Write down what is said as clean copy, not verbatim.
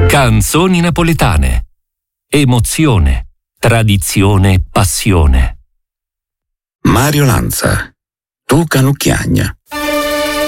Canzoni napoletane. Emozione, tradizione, passione. Mario Lanza, Tu Canucchiagna.